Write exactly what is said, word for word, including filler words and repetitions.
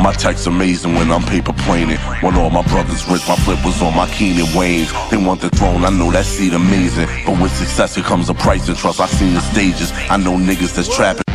My text amazing when I'm paper planing. When all my brothers rich, my flip was on my Keenan Waynes. They want the throne, I know that seat amazing. But with success, it comes a price and trust. I seen the stages, I know niggas that's trapping.